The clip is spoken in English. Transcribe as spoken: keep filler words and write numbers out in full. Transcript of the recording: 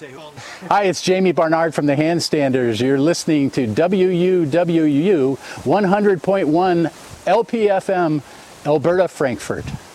Hi, it's Jamie Barnard from the Handstanders. You're listening to W U W U one hundred point one L P F M, Alberta, Frankfurt.